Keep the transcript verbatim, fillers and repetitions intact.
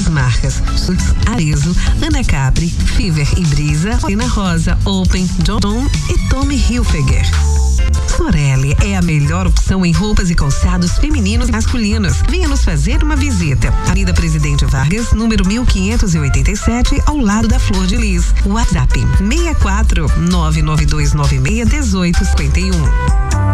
marcas Schutz, Arezzo, Ana Capri, Fever e Brisa, Ana Rosa, Open, John John e Tommy Hilfiger. Sorelli é a melhor opção em roupas e calçados femininos e masculinos. Venha nos fazer uma visita. Avenida Presidente Vargas, número mil quinhentos e oitenta e sete, ao lado da Flor de Lis. WhatsApp seis quatro nove nove dois nove seis um oito cinco um.